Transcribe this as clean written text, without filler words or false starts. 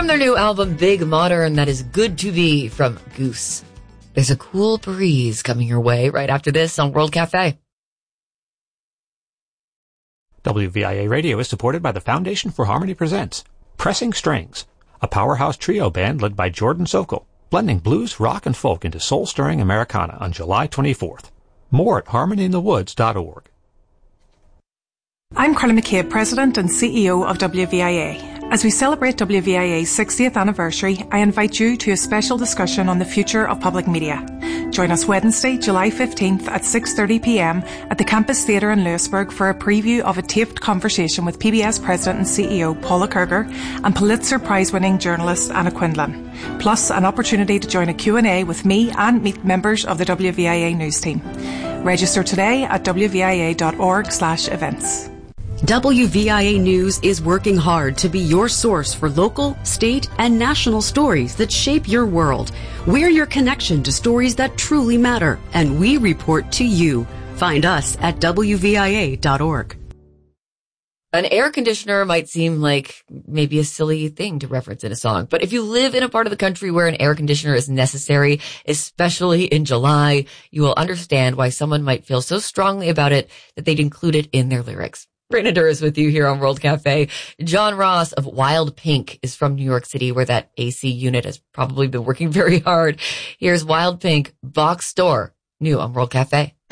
From their new album, Big Modern, that is Good to Be from Goose. There's a cool breeze coming your way right after this on World Cafe. WVIA Radio is supported by the Foundation for Harmony Presents Pressing Strings, a powerhouse trio band led by Jordan Sokol, blending blues, rock, and folk into soul-stirring Americana on July 24th. More at harmonyinthewoods.org. I'm Carla McCabe, President and CEO of WVIA. As we celebrate WVIA's 60th anniversary, I invite you to a special discussion on the future of public media. Join us Wednesday, July 15th at 6:30pm at the Campus Theatre in Lewisburg for a preview of a taped conversation with PBS President and CEO Paula Kerger and Pulitzer Prize-winning journalist Anna Quindlen, plus an opportunity to join a Q&A with me and meet members of the WVIA news team. Register today at wvia.org/events. WVIA News is working hard to be your source for local, state, and national stories that shape your world. We're your connection to stories that truly matter, and we report to you. Find us at WVIA.org. An air conditioner might seem like maybe a silly thing to reference in a song, but if you live in a part of the country where an air conditioner is necessary, especially in July, you will understand why someone might feel so strongly about it that they'd include it in their lyrics. Brayna Durr is with you here on World Cafe. John Ross of Wild Pink is from New York City, where that AC unit has probably been working very hard. Here's Wild Pink, Box Store, new on World Cafe.